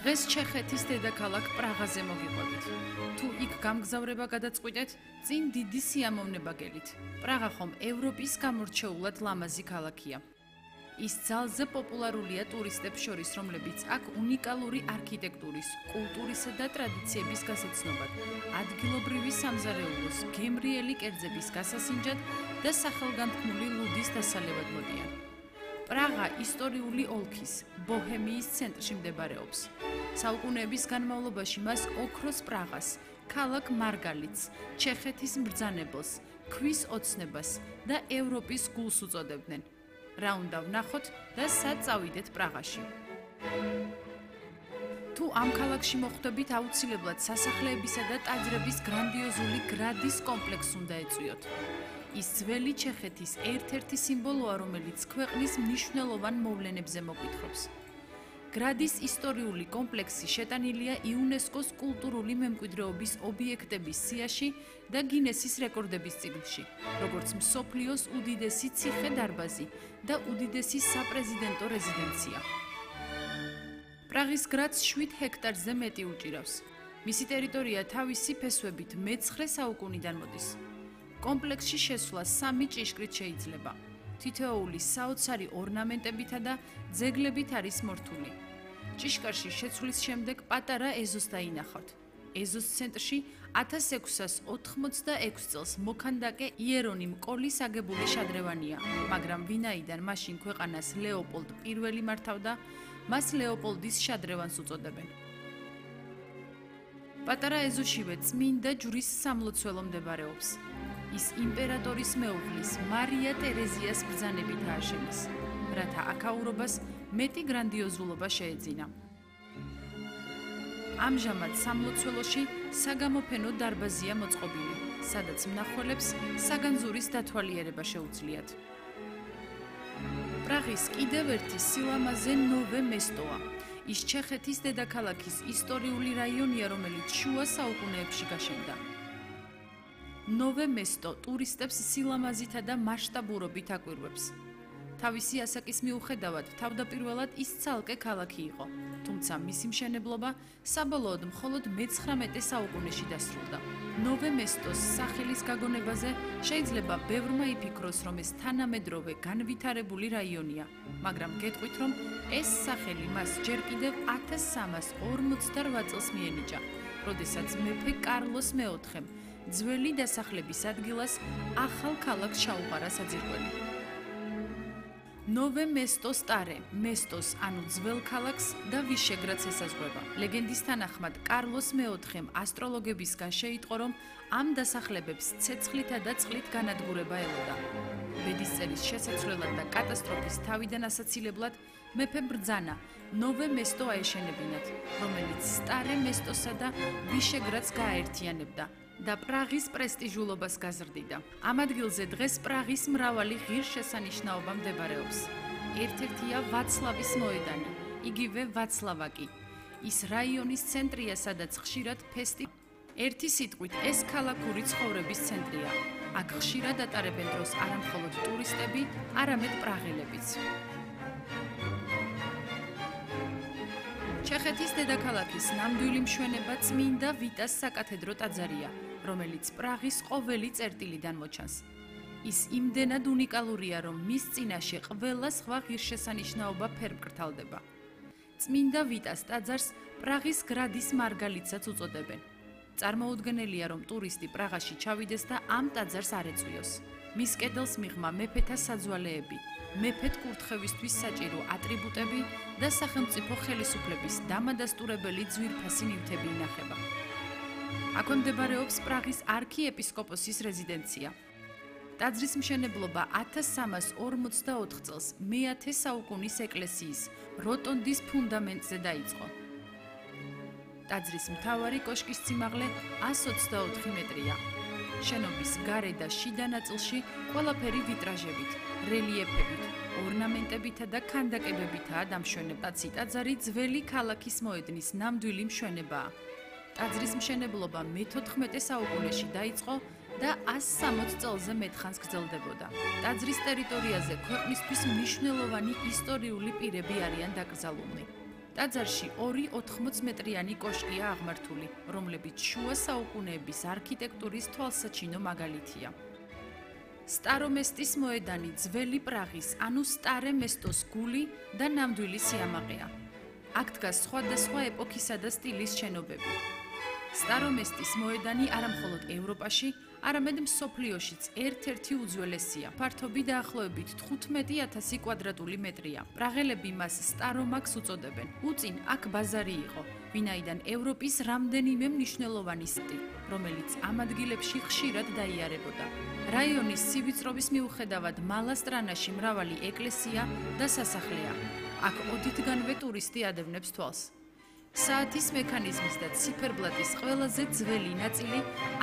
დღეს ჩეხეთის დედაქალაქ პრაღაზე მოგიყვებით. თუ იქ გამგზავრება გადაწყვიტეთ, წინ დიდი სიამოვნება გელით. პრაღა ხომ ევროპის გამორჩეულად ლამაზი ქალაქია. ის ძალზე პოპულარულია ტურისტებს შორის, რომლებიც აქ უნიკალური არქიტექტურის, კულტურისა და ტრადიციების გასაცნობად, ადგილობრივი სამზარეულოს, გემრიელი კერძების გასასინჯად და სახელგანთქმული ლუდის დასალევად მოდიან. პრაღა ისტორიული ოლქის, ბოჰემიის ცენტრში მდებარეობს. საუკუნეების განმავლობაში მას ოქროს პრაღას, ქალაქ მარგალიტს, ჩეხეთის მბრძანებელს, ქვის ოცნებას და ევროპის გულს უწოდებდნენ. რა უნდა ვნახოთ და სად წავიდეთ პრაღაში. თუ ამ ქალაქში მოხვდებით, აუცილებლად სასახლეებისა და ტაძრების გრანდიოზული გრადის კომპლექსს უნდა ეწვიოთ. ის ძველი ჩეხეთის ერთ-ერთი სიმბოლოა, რომელიც ქვეყნის მნიშვნელოვან მოვლენებზე მოგვითხრობს. გრადის ისტორიული კომპლექსი შეტანილია იუნესკოს კულტურული მემკვიდრეობის ობიექტების სიაში და გინესის რეკორდების წიგნში, როგორც მსოფლიოს უდიდესი ციხე-დარბაზი და უდიდესი საპრეზიდენტო რეზიდენცია. პრაღის გრადს 7 ჰექტარზე მეტი უჭირავს. მისი ტერიტორია თავისი ფესვებით მე-9 საუკუნიდან მოდის. კომპლექსში შესვლა 3 ჭიშკრით შეიძლება. თითოეული საოცარი ორნამენტებითა და ძეგლებით არის მორთული. ჭიშკარში შეცვლის შემდეგ პატარა ეზოს დაინახავთ. ეზოს ცენტრში 1686 წელს მოქანდაკე იერონიმ კოლის აგებული შადრევანია, მაგრამ ვინაიდან მაშინ ქვეყანას ლეოპოლდ I მართავდა, მას ლეოპოლდის შადრევანს უწოდებენ. პატარა ეზოშივე წმინდა ჯვრის სამლოცველო მდებარეობს. ის იმპერატორის მეუღლის მარია ტერეზიას ბრძანებით ააშენეს, რათა აქაურობას მეტი გრანდიოზულობა შეეძინა. ამჟამად სამლოცველოში საგამოფენო დარბაზია მოწყობილი, სადაც მნახველებს საგანძურის დათვალიერება შეუძლიათ. პრაღის კიდევ ერთი სილამაზე ნოვე მესტოა. ის ჩეხეთის დედაქალაქის ისტორიული რაიონია, რომელიც შუა საუკუნეებში გაშენდა. ნოვე მესტო ტურისტებს სილამაზითა და მასშტაბურობით აკვირვებს. თავისი ასაკის მიუხედავად, თავდაპირველად ის ცალკე ქალაქი იყო, თუმცა მისი მშენებლობა საბოლოოდ მხოლოდ მე-19 საუკუნეში დასრულდა. ნოვე მესტოს სახელის გაგონებაზე შეიძლება ბევრმა იფიქროს, რომ ეს თანამედროვე განვითარებული რაიონია, მაგრამ გეტყვით, რომ ეს სახელი მას ჯერ კიდევ 1348 წელს მიენიჭა, როდესაც მეფე კარლოს მეოთხემ ძველი დასახლების ადგილას ახალ ქალაქს ჩაუყარა საძირკველი. ნოვე მესტოს ტარე, მესტოს ანუ ძველ ქალაქს და ვიშეგრადს ესაზღვრება. ლეგენდის თანახმად, კარლოს მეოთხემ ასტროლოგებისგან შეიტყო, რომ ამ დასახლებებს ცეცხლითა და წყლით განადგურება ელოდა. ბედისწერის შესაცვლელად და კატასტროფის თავიდან ასაცილებლად მეფემ ბრძანა ნოვე მესტო აეშენებინათ, რომელიც სტარე მესტოსა და ვიშეგრადს გააერთიანებდა და პრაღის პრესტიჟულობას გაზრდიდა. ამ ადგილზე დღეს პრაღის მრავალი ღირსშესანიშნაობა მდებარეობს. ერთ-ერთია ვაცლავის მოედანი, იგივე ვაცლავაკი. ის რაიონის ცენტრია, სადაც ხშირად ერთი სიტყვით ეს ქალაქური ცხოვრების ცენტრია. აქ ხშირად ატარებენ დროს არა მხოლოდ ტურისტები, არამედ პრაღელებიც. ჩეხეთის დედაქალაქის ნამდვილი მშვენება წმინდა ვიტას საკათედრო ტაძარია, რომელიც პრაღის ყოველი წერტილიდან მოჩანს. ის იმდენად უნიკალურია, რომ მის წინაშე ყველა სხვა ღირსშესანიშნაობა ფერმკრთალდება. წმინდა ვიტას ტაძარს პრაღის გრადის მარგალიტსაც უწოდებენ. წარმოუდგენელია, რომ ტურისტი პრაღაში ჩავიდეს და ამ ტაძარს არ ეწვიოს. მის კედელს მიღმა მეფეთა საძვალეები, მეფედ კურთხევისთვის საჭირო ატრიბუტები და სახელმწიფო ხელისუფლების დამადასტურებელი ძვირფასი ნივთები ინახება. აქვე მდებარეობს პრაღის არქიეპისკოპოსის რეზიდენცია. ტაძრის მშენებლობა 1344 წელს მე-10 საუკუნის ეკლესიის როტონდის ფუნდამენტზე დაიწყო. ტაძრის მთავარი კოშკის სიმაღლე 124 მეტრია. შენობის გარე და შიდა ნაწილში ყველაფერი ვიტრაჟებით, რელიეფებით, ორნამენტებითა და ქანდაკებებითაა დამშვენებული. ტაძარი ძველი ქალაქის მოედნის ნამდვილი მშვენებაა. ტაძრის მშენებლობა მე-14 საუკუნეში დაიწყო და 160 წელზე მეტხანს გრძელდებოდა. ტაძრის ტერიტორიაზე ქვეყნისთვის მნიშვნელოვანი ისტორიული პირები არიან დაკრძალულნი. ტაძარში 2-80 მეტრიანი კოშკია აღმართული, რომლებიც შუა საუკუნეების არქიტექტურის თვალსაჩინო მაგალითია. სტარომესტის მოედანი ძველი პრაღის, ანუ სტარე მესტოს გული და ნამდვილი სიამაყეა. აქ დგას სხვადასხვა ეპოქისა და სტილის შენობები. სტარომესტის მოედანი არამხოლოდ ევროპაში, არამედ მსოფლიოშიც ერთ-ერთი უძველესია. ფართობი დაახლოებით 15,000 კვადრატული მეტრია. პრაღელები მას სტარომაკს უწოდებენ. უწინ აქ ბაზარი იყო, ვინაიდან ევროპის რამდენიმე მნიშვნელოვანი სტი, რომელიც ამ ადგილებში ხშირად დაიარებოდა. რაიონის სივიწროვის მიუხედავად მალასტრანაში მრავალი ეკლესია და სასახლეა. აქ ოდითგანვე ტურისტი ადევნებს თვალს. საათის მექანიზმის და ციფერბლატის ყველაზე ძველი ნაწილი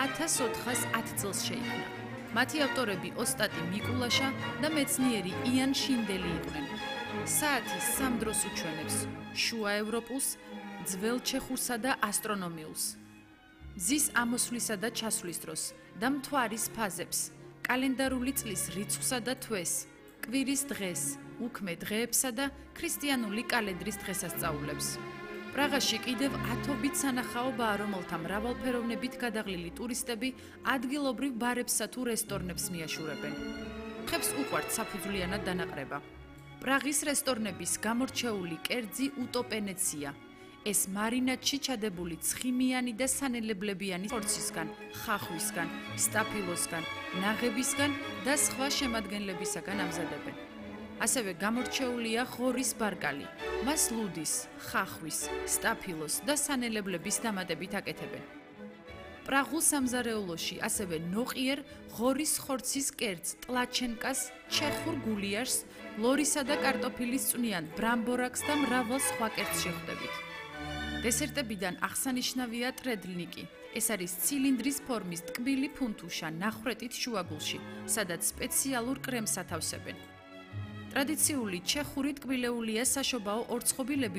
1410 წელს შეიქმნა. მათი ავტორები ოსტატი მიკულაშა და მეცნიერი იან შინდელი იყვნენ. საათი სამ დროს უჩვენებს: შუა ევროპულს, ძველ ჩეხურსა და ასტრონომიულს, მზის ამოსვლისა და ჩასვლის დროს და მთვარის ფაზებს, კალენდარული წლის რიცხვსა და თვეს, კვირის დღეს, უქმე დღეებსა და ქრისტიანული კალენდრის დღესასწაულებს. პრაღაში კიდევ ათობით სანახაობაა, რომელთა მრავალფეროვნებით გადაღლილი ტურისტები ადგილობრივ ბარებსა თუ რესტორნებს მიაშურებენ. ხებს უყვართ საფუძვლიანად დანაყრება. პრაღის რესტორნების გამორჩეული კერძი უტოპენეცია. ეს მარინადში ჩადებული ცხიმიანი და სანელებლებიანი ხორცისგან, ხახვისგან, სტაფილოსგან, ნაღებისგან და სხვა შემადგენლებისაგან ამზადებენ. ასევე გამორჩეულია ღორის ბარკალი. მას ლუდის, ხახვის, სტაფილოს და სანელებლების დამატებით აკეთებენ. პრაღულ სამზარეულოში ასევე ნოყიერ ღორის ხორცის კერძ ტლაჩენკას, ჩეხურ გულიაშს, ლორისა და კარტოფილის წვნიან ბრამბორაკს და მრავალ სხვა კერძს შეხვდებით. დესერტებიდან აღსანიშნავია ტრედლნიკი. ეს არის ცილინდრის ფორმის ტკბილი ფუნთუშა ნახრეტით შუაგულში, სადაც სპეციალურ კრემს ათავსებენ. ტრადიციული ჩეხური ტკბილეულია საშობაო ორწყობილები,